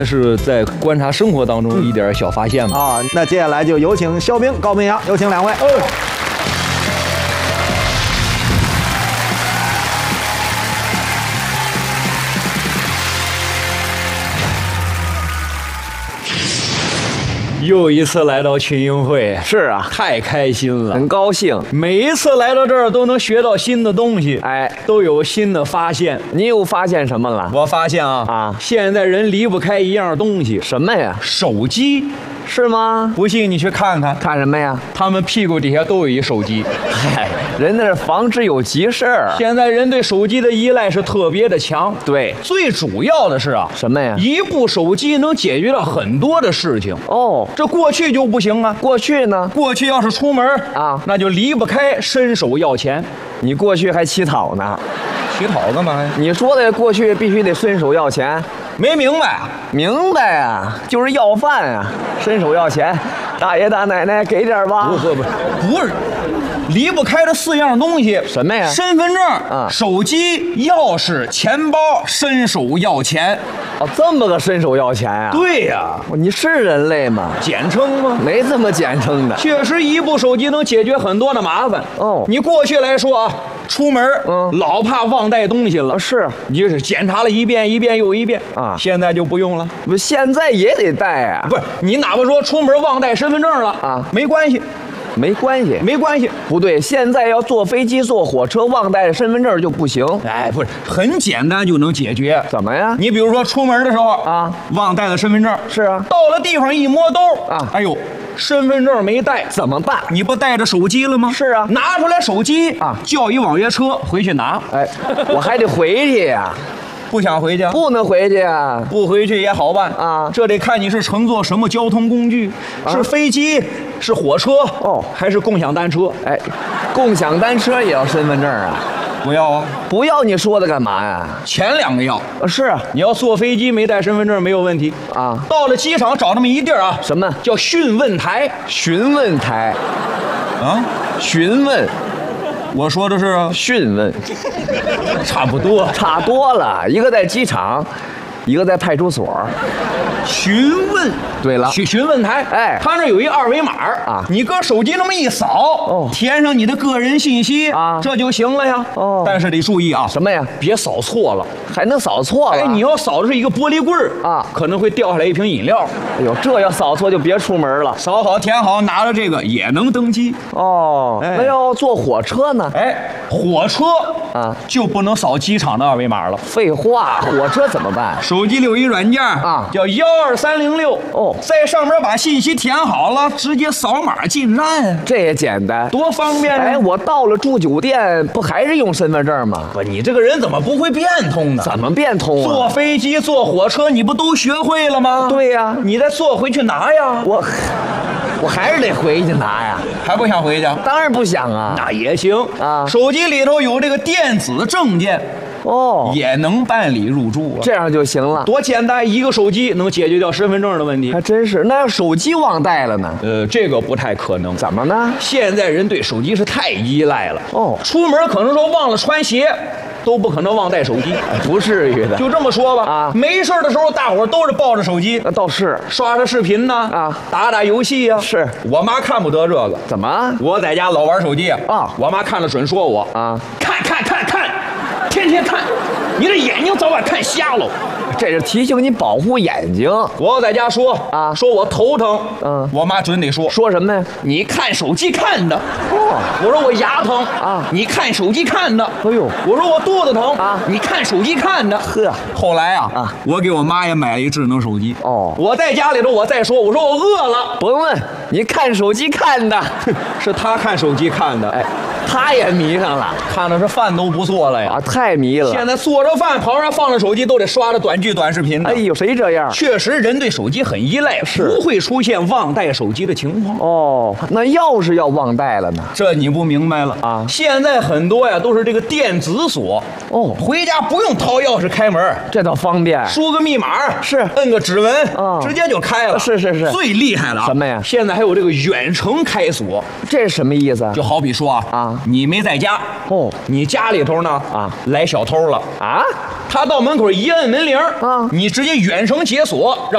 是在观察生活当中一点小发现嘛。 啊，那接下来就有请肖冰、高明阳，有请两位。 又一次来到群英会， 是啊， 太开心了， 很高兴。 每一次来到这儿都能学到新的东西， 哎， 都有新的发现。 你又发现什么了？ 我发现啊，现在人离不开一样东西， 什么呀？ 手机。 是吗？ 不信你去看看， 看什么呀？ 他们屁股底下都有一手机。 嗨，人那是防止有急事儿。 现在人对手机的依赖是特别的强。 对， 最主要的是啊， 什么呀？ 一部手机能解决到很多的事情。 哦， 这过去就不行啊。 过去呢？ 过去要是出门啊， 那就离不开伸手要钱。 你过去还乞讨呢？ 乞讨干嘛呀？ 你说的过去必须得伸手要钱。 没明白？ 明白啊，就是要饭啊，伸手要钱。大爷大奶奶给点吧。 不是，离不开的4样东西。 什么呀？ 身份证、手机、钥匙、钱包，伸手要钱。 哦，这么个伸手要钱啊？ 对呀， 你是人类吗？ 简称吗？ 没这么简称的。 确实，一部手机能解决很多的麻烦。 哦， 你过去来说啊，出门老怕忘带东西了。 是， 你就是检查了一遍又一遍啊。 现在就不用了。 不，现在也得带啊。 不是，你哪怕说出门忘带身份证了啊， 没关系。 没关系， 没关系。 不对，现在要坐飞机、坐火车，忘带身份证就不行。 哎，不是，很简单就能解决。 怎么呀？ 你比如说出门的时候啊， 忘带了身份证。 是啊。 到了地方一摸兜啊， 哎呦，身份证没带， 怎么办？ 你不带着手机了吗？ 是啊。 拿出来手机啊， 叫一网约车回去拿。 哎，我还得回去呀。 不想回去？ 不能回去啊！ 不回去也好办啊， 这得看你是乘坐什么交通工具，是飞机，是火车还是共享单车？ 哎，共享单车也要身份证啊？ 不要啊！ 不要你说的干嘛呀？ 前2个要。 是， 你要坐飞机没带身份证没有问题啊。 到了机场找那么一地儿啊， 什么叫询问台？ 询问台啊？ 询问。 我说的是讯问， 差不多， 差多了。一个在机场，一个在派出所。 询问， 对了， 询问台， 哎， 他那有一2维码啊， 你搁手机那么一扫，填上你的个人信息啊， 这就行了呀。但是得注意啊， 什么呀？ 别扫错了， 还能扫错了？ 哎，你要扫的是一个玻璃棍儿啊， 可能会掉下来一瓶饮料。 哎呦，这要扫错就别出门了。 扫好填好，拿着这个也能登机。 哦，那要坐火车呢？ 哎，火车啊就不能扫机场的2维码了。 废话，火车怎么办？ 手机里有一软件啊， 叫12306。 哦， 在上面把信息填好了，直接扫码进站， 这也简单， 多方便啊！ 哎，我到了住酒店，不还是用身份证吗？ 不，你这个人怎么不会变通呢？ 怎么变通啊？ 坐飞机、坐火车，你不都学会了吗？ 对呀， 你再坐回去拿呀。 我还是得回去拿呀。 还不想回去？ 当然不想啊。 那也行啊， 手机里头有这个电子证件。 哦， 也能办理入住啊， 这样就行了， 多简单！一个手机能解决掉身份证的问题， 还真是。那要手机忘带了呢？ 这个不太可能。 怎么呢？ 现在人对手机是太依赖了。 哦， 出门可能说忘了穿鞋，都不可能忘带手机， 不至于的。 就这么说吧， 啊， 没事的时候大伙都是抱着手机， 那倒是刷刷视频呢， 啊， 打打游戏呀。 是我妈看不得这个， 怎么？ 我在家老玩手机啊， 我妈看了准说我啊， 看，天天看。你的眼睛早晚看瞎了， 这是提醒你保护眼睛。 我在家说啊， 说我头疼，我妈准得说什么呀？ 你看手机看的。 哦， 我说我牙疼啊， 你看手机看的。 哎呦， 我说我肚子疼啊， 你看手机看的。 呵， 后来啊，我给我妈也买了一智能手机。 哦， 我在家里头，我再说，我说我饿了， 不用问，你看手机看的， 是她看手机看的。 哎，她也迷上了， 看的是饭都不错了呀， 啊，太迷了。 现在做着饭，旁边放着手机，都得刷着短剧、短视频的。 哎呦，谁这样？ 确实，人对手机很依赖，不会出现忘带手机的情况。 哦，那钥匙要忘带了呢？ 这你不明白了啊！ 现在很多呀都是这个电子锁。 哦， 回家不用掏钥匙开门， 这倒方便。 输个密码是， 摁个指纹，直接就开了。 是。 最厉害了什么呀？ 现在还有这个远程开锁， 这是什么意思？ 就好比说啊，你没在家，你家里头呢来小偷了啊，他到门口一摁门铃啊，你直接远程解锁，让